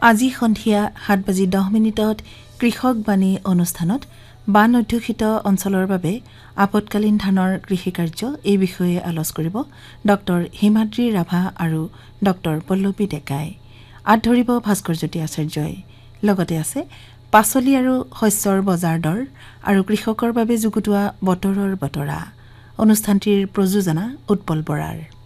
আজি সন্ধিয়া 7:10 কৃষক বাণী অনুষ্ঠানত বান অধ্যুষিত অঞ্চলৰ বাবে আপতকালীন ধানৰ কৃষিকাৰ্য এই বিষয়ে আলোচ কৰিব ডক্টৰ হিমাদ্ৰী ৰাভা আৰু ডক্টৰ পল্লৱী ডেকাই। আঁত ধৰিব ভাস্কৰজ্যোতি আচাৰ্যই। লগতে আছে পাচলি আৰু শস্যৰ বজাৰ দৰ আৰু কৃষকৰ বাবে যুগুতোৱা বতৰৰ বতৰা। অনুষ্ঠানটিৰ প্ৰযোজনা উৎপল বৰাৰ।